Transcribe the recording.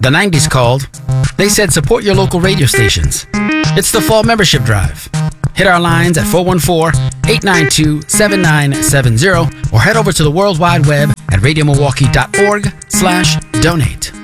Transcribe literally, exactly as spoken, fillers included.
The nineties called. They said support your local radio stations. It's the fall membership drive. Hit our lines at four one four, eight nine two, seven nine seven zero or head over to the World Wide Web at radio milwaukee dot org slash donate.